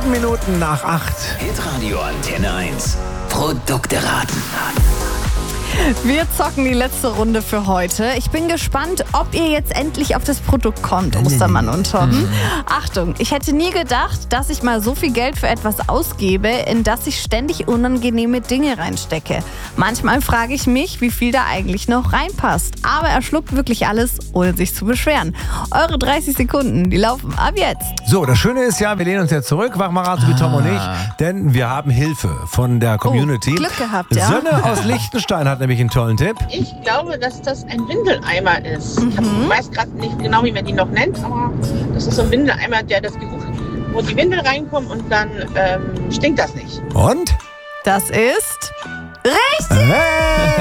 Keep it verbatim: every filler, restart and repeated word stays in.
Sieben Minuten nach acht. Hitradio Antenne eins. Produkte raten. Wir zocken die letzte Runde für heute. Ich bin gespannt, ob ihr jetzt endlich auf das Produkt kommt, Ostermann und Torben. Achtung, ich hätte nie gedacht, dass ich mal so viel Geld für etwas ausgebe, in das ich ständig unangenehme Dinge reinstecke. Manchmal frage ich mich, wie viel da eigentlich noch reinpasst. Aber er schluckt wirklich alles, ohne sich zu beschweren. Eure dreißig Sekunden, die laufen ab jetzt. So, das Schöne ist ja, wir lehnen uns ja zurück, Wachmarathon wie Tom und ich, denn wir haben Hilfe von der Community. Oh, Glück gehabt, ja. Sönne aus Liechtenstein hat nämlich einen tollen Tipp. Ich glaube, dass das ein Windeleimer ist. Ich hab, weiß gerade nicht genau, wie man die noch nennt, aber das ist so ein Windeleimer, der das Geruch, wo die Windel reinkommen und dann ähm, stinkt das nicht. Und? Das ist richtig. Hey!